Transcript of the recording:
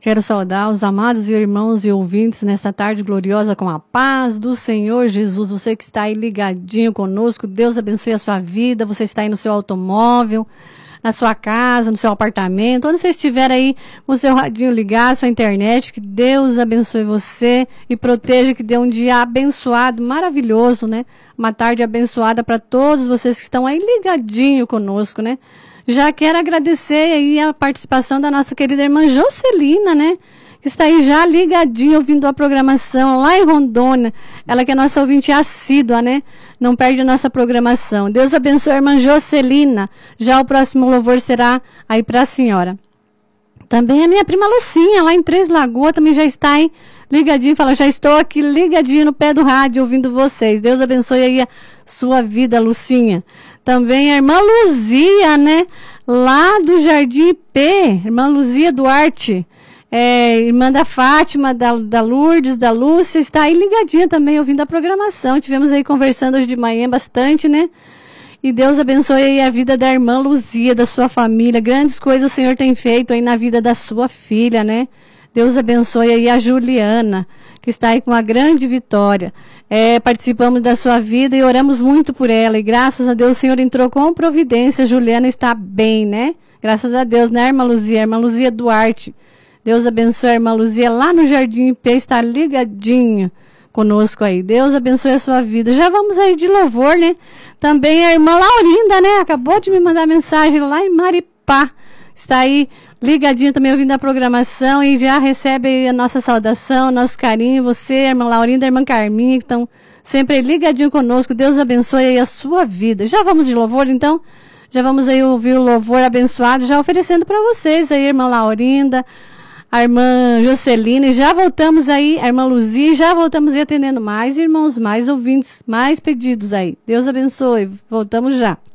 Quero saudar os amados irmãos e ouvintes nesta tarde gloriosa com a paz do Senhor Jesus. Você que está aí ligadinho conosco, Deus abençoe a sua vida. Você está aí no seu automóvel, na sua casa, no seu apartamento, onde você estiver aí com o seu radinho ligado, sua internet, que Deus abençoe você e proteja, que dê um dia abençoado, maravilhoso, né? Uma tarde abençoada para todos vocês que estão aí ligadinho conosco, né? Já quero agradecer aí a participação da nossa querida irmã Jocelina, né? Que está aí já ligadinha, ouvindo a programação lá em Rondônia. Ela que é nossa ouvinte assídua, né? Não perde a nossa programação. Deus abençoe a irmã Jocelina. Já o próximo louvor será aí para a senhora. Também a minha prima Lucinha, lá em Três Lagoas, também já está aí ligadinho. Fala, já estou aqui ligadinho no pé do rádio, ouvindo vocês. Deus abençoe aí a sua vida, Lucinha. Também a irmã Luzia, né? Lá do Jardim IP, irmã Luzia Duarte, irmã da Fátima, da Lourdes, da Lúcia, está aí ligadinha também, ouvindo a programação. Tivemos aí conversando hoje de manhã bastante, né? E Deus abençoe aí a vida da irmã Luzia, da sua família. Grandes coisas o Senhor tem feito aí na vida da sua filha, né? Deus abençoe aí a Juliana, que está aí com uma grande vitória. Participamos da sua vida e oramos muito por ela. E graças a Deus o Senhor entrou com providência. A Juliana está bem, né? Graças a Deus, né, irmã Luzia? Irmã Luzia Duarte. Deus abençoe a irmã Luzia lá no Jardim IP, está ligadinha conosco aí. Deus abençoe a sua vida. Já vamos aí de louvor, né? Também a irmã Laurinda, né? Acabou de me mandar mensagem lá em Maripá. Está aí ligadinho também ouvindo a programação e já recebe aí a nossa saudação, nosso carinho. Você, a irmã Laurinda, a irmã Carminha, que estão sempre ligadinho conosco. Deus abençoe aí a sua vida. Já vamos de louvor, então? Já vamos aí ouvir o louvor abençoado, já oferecendo para vocês aí, a irmã Laurinda, a irmã Jocelina. E já voltamos aí, a irmã Luzia, já voltamos aí atendendo mais irmãos, mais ouvintes, mais pedidos aí. Deus abençoe. Voltamos já.